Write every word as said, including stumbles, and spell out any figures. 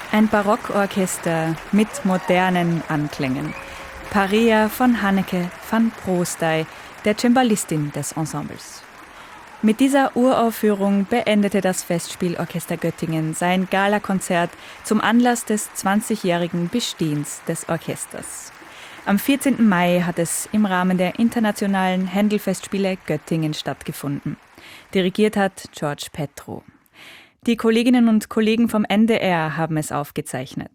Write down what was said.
Ein Barockorchester mit modernen Anklängen. Paria von Hanneke van Prostey, der Cembalistin des Ensembles. Mit dieser Uraufführung beendete das Festspielorchester Göttingen sein Galakonzert zum Anlass des zwanzigjährigen Bestehens des Orchesters. Am vierzehnten Mai hat es im Rahmen der internationalen Händel-Festspiele Göttingen stattgefunden. Dirigiert hat George Petro. Die Kolleginnen und Kollegen vom N D R haben es aufgezeichnet.